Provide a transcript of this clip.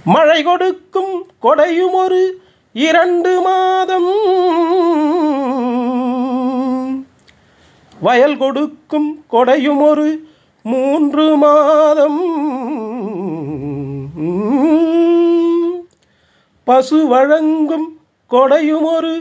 மழை கொடுக்கும் கொடையும் ஒரு 2 மாதம், வயல் கொடுக்கும் கொடையும் ஒரு 3 மாதம், பசு வழங்கும் கொடையும் ஒரு